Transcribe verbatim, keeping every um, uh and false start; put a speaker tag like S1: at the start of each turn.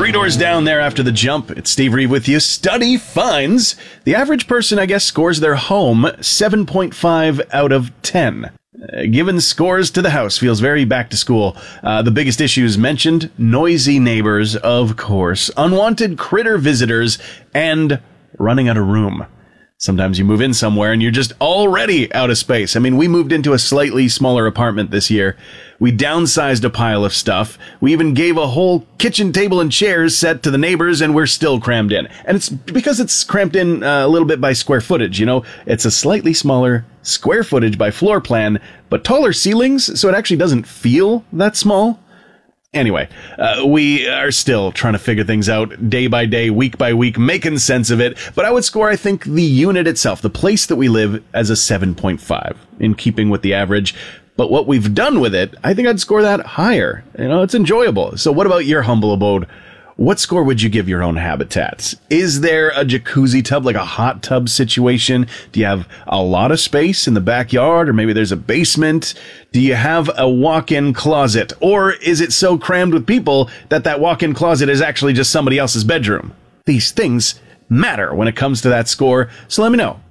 S1: Three doors down there after the jump. It's Steve Reeve with you. Study finds the average person, I guess, scores their home seven point five out of ten. Uh, given scores to the house feels very back to school. Uh, the biggest issues mentioned: noisy neighbors, of course, unwanted critter visitors, and running out of room. Sometimes you move in somewhere and you're just already out of space. I mean, we moved into a slightly smaller apartment this year. We downsized a pile of stuff. We even gave a whole kitchen table and chairs set to the neighbors, and we're still crammed in. And it's because it's cramped in uh, a little bit by square footage, you know? It's a slightly smaller square footage by floor plan, but taller ceilings, so it actually doesn't feel that small. Anyway, uh, we are still trying to figure things out day by day, week by week, making sense of it. But I would score, I think, the unit itself, the place that we live, as a seven point five, in keeping with the average. But what we've done with it, I think I'd score that higher. You know, it's enjoyable. So what about your humble abode? What score would you give your own habitats? Is there a jacuzzi tub, like a hot tub situation? Do you have a lot of space in the backyard, or maybe there's a basement? Do you have a walk-in closet? Or is it so crammed with people that that walk-in closet is actually just somebody else's bedroom? These things matter when it comes to that score, so let me know.